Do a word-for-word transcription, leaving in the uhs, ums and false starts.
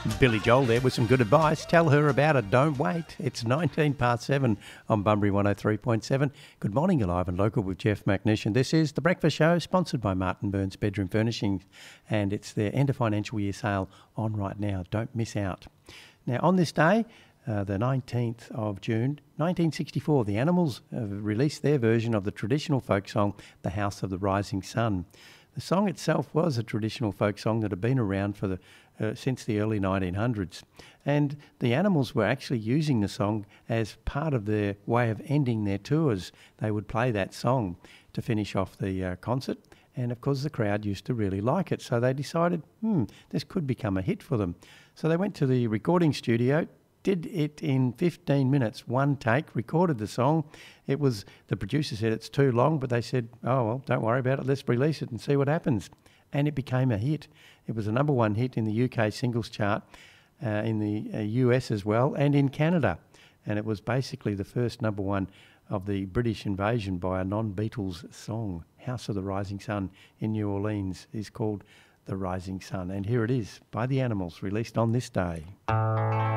Billy Joel there with some good advice. Tell her about it. Don't wait. It's nineteen past seven on Bunbury one oh three point seven. Good morning, you're live and local with Jeff McNish. This is The Breakfast Show, sponsored by Martin Burns Bedroom Furnishings, and it's their end of financial year sale on right now. Don't miss out. Now, on this day, uh, the nineteenth of June, nineteen sixty-four, the Animals have released their version of the traditional folk song, The House of the Rising Sun. The song itself was a traditional folk song that had been around for the uh, since the early nineteen hundreds. And the Animals were actually using the song as part of their way of ending their tours. They would play that song to finish off the uh, concert. And of course, the crowd used to really like it. So they decided, hmm, this could become a hit for them. So they went to the recording studio, did it in fifteen minutes, one take, recorded the song. It was, the producer said it's too long, but they said, oh, well, don't worry about it. Let's release it and see what happens. And it became a hit. It was a number one hit in the U K singles chart, uh, in the uh, U S as well, and in Canada. And it was basically the first number one of the British invasion by a non-Beatles song. House of the Rising Sun in New Orleans is called The Rising Sun. And here it is by the Animals, released on this day.